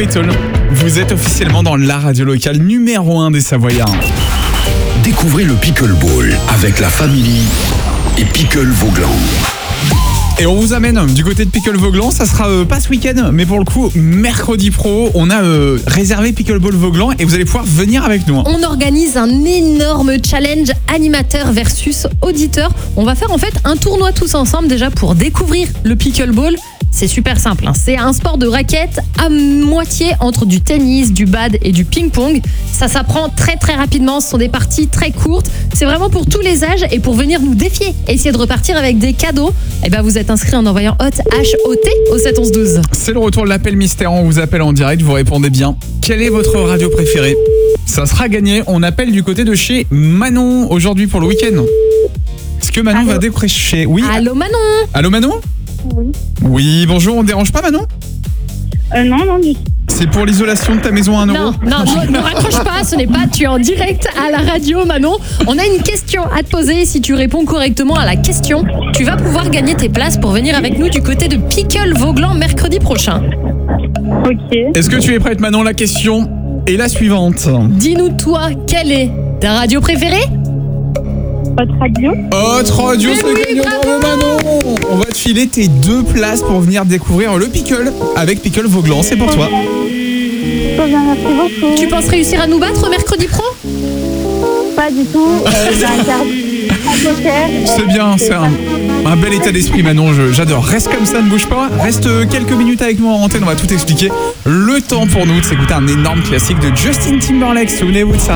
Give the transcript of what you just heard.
Little. Vous êtes officiellement dans la radio locale numéro 1 des Savoyards. Découvrez le Pickleball avec la famille et Pickle Voglan. Et on vous amène du côté de Pickle Voglan, ça sera pas ce week-end, mais pour le coup, mercredi pro, on a réservé Pickleball Voglan et vous allez pouvoir venir avec nous. On organise un énorme challenge animateur versus auditeur. On va faire en fait un tournoi tous ensemble déjà pour découvrir le pickleball. C'est super simple, hein. C'est un sport de raquette à moitié entre du tennis, du bad et du ping-pong. Ça s'apprend très très rapidement, ce sont des parties très courtes. C'est vraiment pour tous les âges et pour venir nous défier, essayer de repartir avec des cadeaux. Eh ben vous êêtes inscrit en envoyant HOT, H-O-T au 7 11 12. C'est le retour de l'appel mystère, on vous appelle en direct, vous répondez bien. Quelle est votre radio préférée ? Ça sera gagné, on appelle du côté de chez Manon aujourd'hui pour le week-end. Est-ce que Manon va décrocher ? Oui. Allô Manon ? Allô Manon ? Oui. Oui, bonjour, on ne dérange pas Manon ? Non, du tout. C'est pour l'isolation de ta maison à 1 euro ? Non, ne raccroche pas, ce n'est pas, tu es en direct à la radio Manon. On a une question à te poser, si tu réponds correctement à la question, tu vas pouvoir gagner tes places pour venir avec nous du côté de Pickle Voglan mercredi prochain. Ok. Est-ce que tu es prête Manon ? La question est la suivante. Dis-nous toi, quelle est ta radio préférée ? Votre radio. Autre radio, Mais c'est oui, gagnant, bravo Manon. On va te filer tes 2 places pour venir découvrir le pickle avec Pickle Voglan, c'est pour toi. Très bien, merci beaucoup. Tu penses réussir à nous battre mercredi pro ? Pas du tout. J'ai un quart à poker. C'est bien, c'est un bel état d'esprit Manon, j'adore. Reste comme ça, ne bouge pas. Reste quelques minutes avec nous en antenne, on va tout expliquer. Le temps pour nous de s'écouter un énorme classique de Justin Timberlake, souvenez-vous de ça.